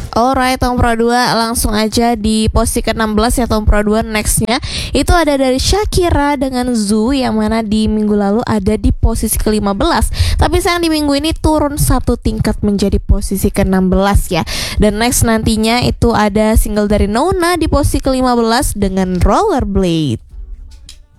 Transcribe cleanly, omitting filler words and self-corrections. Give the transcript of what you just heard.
Alright, Tom Pro 2 langsung aja di posisi ke-16 ya. Tom Pro 2 nextnya itu ada dari Shakira dengan Zoo, yang mana di minggu lalu ada di posisi ke-15. Tapi sayang di minggu ini turun satu tingkat menjadi posisi ke-16 ya. Dan next nantinya itu ada single dari Nona di posisi ke-15 dengan Rollerblade.